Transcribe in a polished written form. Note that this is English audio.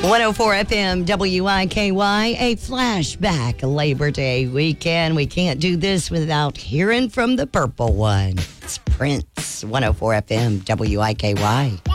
104 FM WIKY, a flashback Labor Day weekend. We can't do this without hearing from the purple one. It's Prince, 104 FM WIKY.